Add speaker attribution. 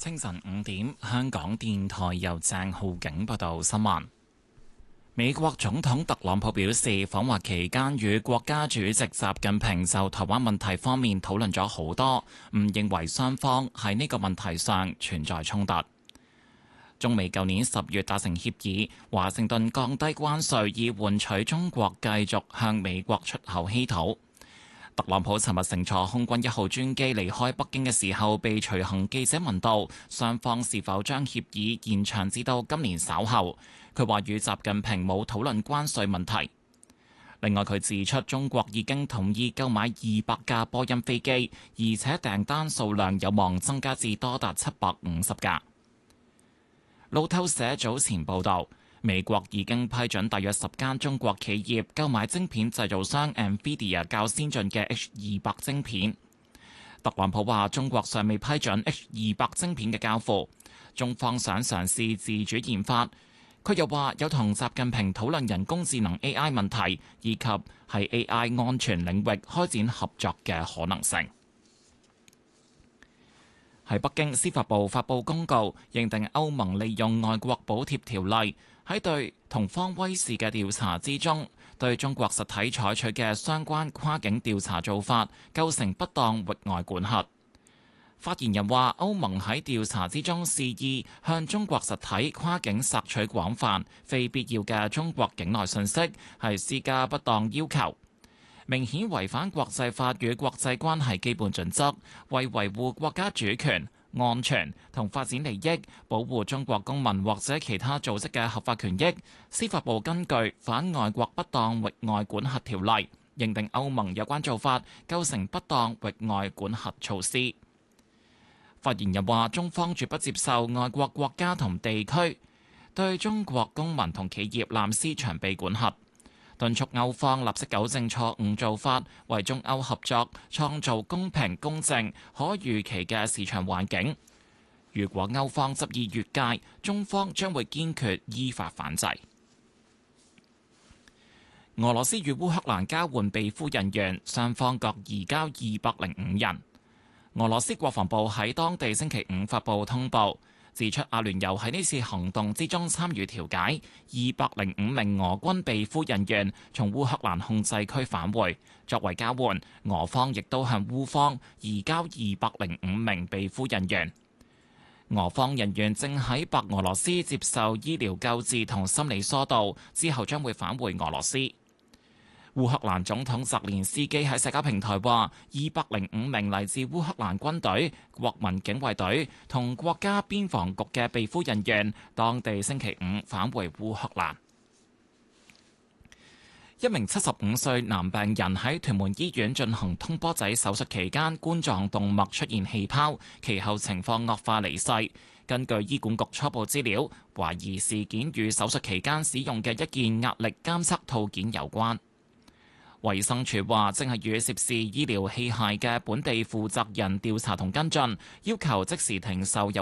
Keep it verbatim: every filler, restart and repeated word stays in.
Speaker 1: 清晨五點，香港電台由鄭浩景報道新聞。美國總統特朗普表示，訪華期間與國家主席習近平就台灣問題方面討論咗好多，唔認為雙方喺呢個問題上存在衝突。中美舊年十月達成協議，華盛頓降低關稅以換取中國繼續向美國出口稀土。特朗普尋日乘坐空軍一號專機離開北京嘅時候，被隨行記者問到雙方是否將協議延長至到今年稍後。佢話與習近平冇討論關稅問題。另外，佢指出中國已經同意購買二百架波音飛機，而且訂單數量有望增加至多達七百五十架。路透社早前報道，美國已經批准大約十間中國企業購買晶片製造商 NVIDIA 較先進嘅 H 二百晶片。特朗普話中國尚未批准 H 二百晶片嘅交付，中方想嘗試自主研發。佢又話有同習近平討論人工智能 A I 問題，以及喺 A I 安全領域開展合作嘅可能性。喺北京，司法部發布公告，認定歐盟利用外國補貼條例喺對同方威視嘅調查之中，對中國實體採取嘅相關跨境調查做法構成不當域外管轄。發言人話，歐盟喺調查之中肆意向中國實體跨境索取廣泛、非必要嘅中國境內信息，係施加不當要求，明顯違反國際法與國際關係基本準則，為維護國家主權、安全同發展利益，保護中國公民或者其他組織嘅合法權益。司法部根據《反外國不當域外管轄條例》，認定歐盟有關做法構成不當域外管轄措施。發言人話，中方絕不接受外國國家同地區對中國公民同企業濫施長臂管轄，敦促歐方立即糾正錯誤做法，為中歐合作創造公平、公正、可預期嘅市場環境。如果歐方執意越界，中方將會堅決依法反制。俄羅斯與烏克蘭交換被俘人員，雙方各移交二百零五人。俄羅斯國防部喺當地星期五發布通報，指出阿聯酋喺呢次行動之中參與調解，二百零五名俄軍被俘人員從烏克蘭控制區返回。作為交換，俄方亦都向烏方移交二百零五名被俘人員。俄方人員正喺白俄羅斯接受醫療救治同心理疏導，之後將會返回俄羅斯。烏克蘭總統澤連斯基喺社交平台話，二百零五名嚟自烏克蘭軍隊、國民警衛隊同國家邊防局嘅被俘人員，當地星期五返回烏克蘭。一名七十五歲男病人喺屯門醫院進行通波仔手術期間，冠狀動脈出現氣泡，其後情況惡化離世。根據醫管局初步資料，懷疑事件與手術期間使用嘅一件壓力監測套件有關。衛生署話，正係與涉事醫療器械嘅本地負責人調查同跟進，要求即時停售有